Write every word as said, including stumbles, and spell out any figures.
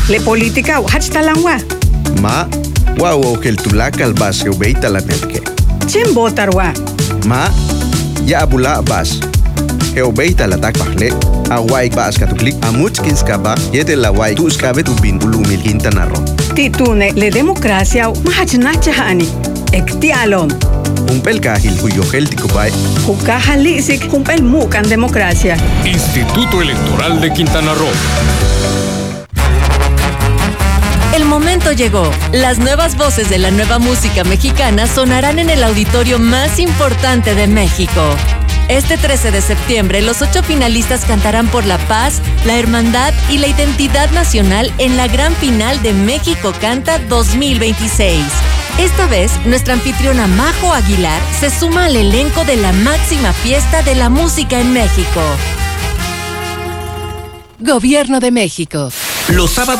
Le política hachtalangwa. Ma, wow, o que el tulacal bas ubeita la netke. Chen botarwa. Ma, ya abula bas. Ubeita la takpahle. Awai bas katuklik amuchkins kaba yete la wai tu skabe tu bin ulumil Quintana Roo. Titune le democracia mahachnacha Ektialon. Humpel kahil huyo heltikubay. Hukahalisik humpel mukan democracia. Instituto Electoral de Quintana Roo. El momento llegó. Las nuevas voces de la nueva música mexicana sonarán en el auditorio más importante de México. Este trece de septiembre, los ocho finalistas cantarán por la paz, la hermandad y la identidad nacional en la gran final de México Canta dos mil veintiséis. Esta vez, nuestra anfitriona Majo Aguilar se suma al elenco de la máxima fiesta de la música en México. Gobierno de México. Los sábados